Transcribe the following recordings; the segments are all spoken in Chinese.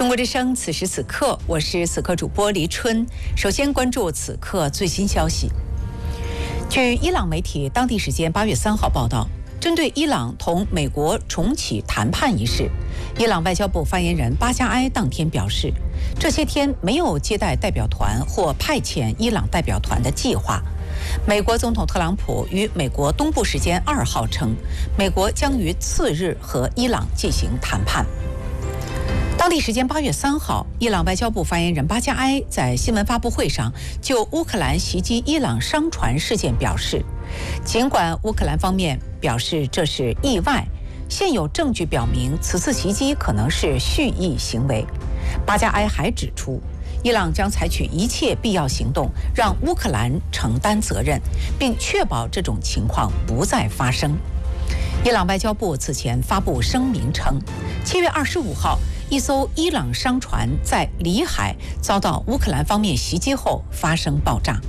中国之声，此时此刻，我是此刻主播黎春。首先关注此刻最新消息。据伊朗媒体当地时间8月3号报道，针对伊朗同美国重启谈判一事，伊朗外交部发言人巴加埃当天表示，这些天没有接待代表团或派遣伊朗代表团的计划。美国总统特朗普于美国东部时间2号称，美国将于次日和伊朗进行谈判。当地时间8月3号，伊朗外交部发言人巴加埃在新闻发布会上就乌克兰袭击伊朗商船事件表示，尽管乌克兰方面表示这是意外，现有证据表明此次袭击可能是蓄意行为。巴加埃还指出，伊朗将采取一切必要行动，让乌克兰承担责任，并确保这种情况不再发生。伊朗外交部此前发布声明称，7月25号，一艘伊朗商船在里海遭到乌克兰方面袭击后发生爆炸。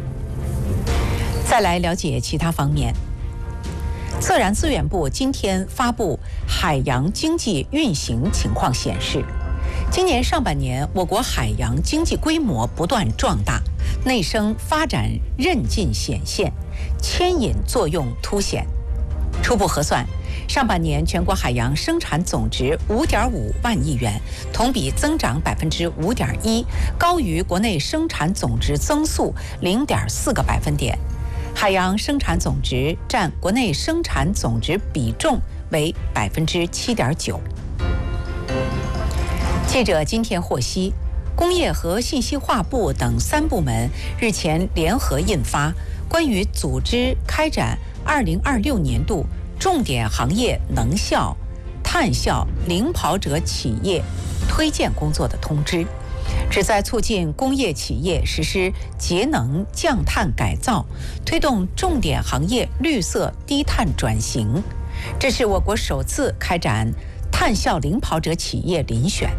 再来了解其他方面。自然资源部今天发布海洋经济运行情况显示，今年上半年我国海洋经济规模不断壮大，内生发展韧劲显现，牵引作用凸显。初步核算，上半年全国海洋生产总值5.5万亿元，同比增长5.1%，高于国内生产总值增速0.4个百分点。海洋生产总值占国内生产总值比重为7.9%。记者今天获悉，工业和信息化部等3部门日前联合印发关于组织开展2026年度重点行业能效、碳效领跑者企业推荐工作的通知，旨在促进工业企业实施节能降碳改造，推动重点行业绿色低碳转型。这是我国首次开展碳效领跑者企业遴选。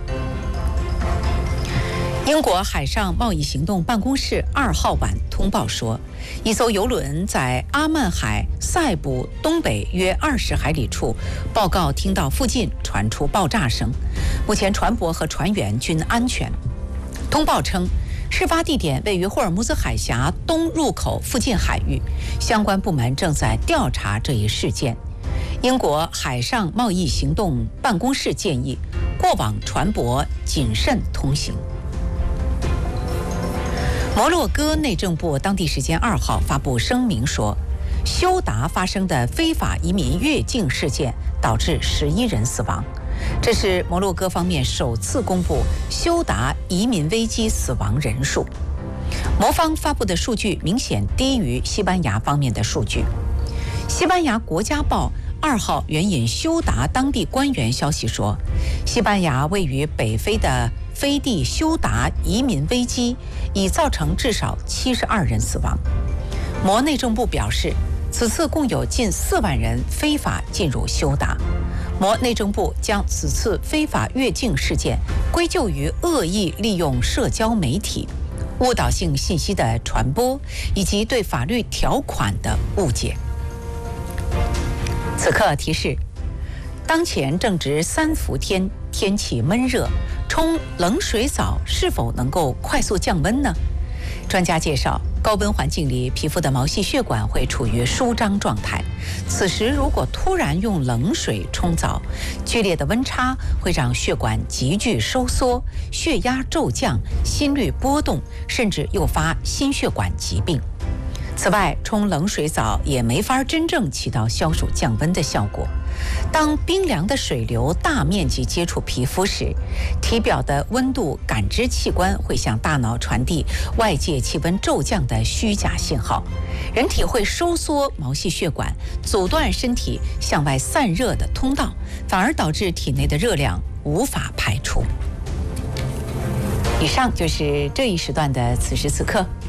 英国海上贸易行动办公室2号晚通报说，一艘邮轮在阿曼海塞浦东北约20海里处报告听到附近传出爆炸声，目前船舶和船员均安全。通报称，事发地点位于霍尔木兹海峡东入口附近海域，相关部门正在调查这一事件。英国海上贸易行动办公室建议过往船舶谨慎通行。摩洛哥内政部当地时间2号发布声明说，休达发生的非法移民越境事件导致11人死亡，这是摩洛哥方面首次公布休达移民危机死亡人数。摩方发布的数据明显低于西班牙方面的数据。西班牙国家报2号援引休达当地官员消息说，西班牙位于北非的飞地休达移民危机已造成至少72人死亡。摩内政部表示，此次共有近4万人非法进入休达。摩内政部将此次非法越境事件归咎于恶意利用社交媒体、误导性信息的传播以及对法律条款的误解。此刻提示，当前正值3伏天，天气闷热，冲冷水澡是否能够快速降温呢？专家介绍，高温环境里皮肤的毛细血管会处于舒张状态，此时如果突然用冷水冲澡，剧烈的温差会让血管急剧收缩，血压骤降，心率波动，甚至诱发心血管疾病。此外，冲冷水澡也没法真正起到消暑降温的效果。当冰凉的水流大面积接触皮肤时，体表的温度感知器官会向大脑传递外界气温骤降的虚假信号，人体会收缩毛细血管，阻断身体向外散热的通道，反而导致体内的热量无法排出。以上就是这一时段的此时此刻，